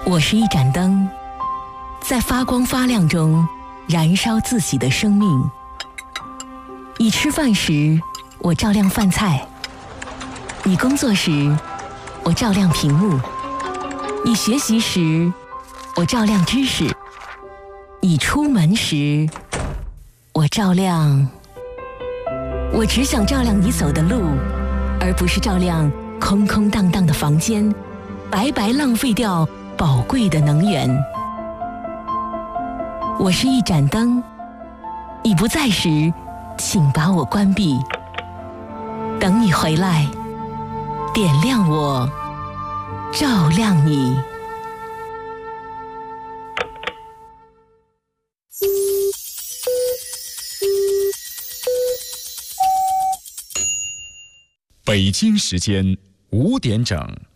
我是一盏灯，在发光发亮中燃烧自己的生命。你吃饭时，我照亮饭菜；你工作时，我照亮屏幕；你学习时，我照亮知识；你出门时，我照亮。我只想照亮你走的路，而不是照亮空空荡荡的房间，白白浪费掉宝贵的能源。我是一盏灯，你不在时，请把我关闭。等你回来，点亮我，照亮你。 北京时间5点整。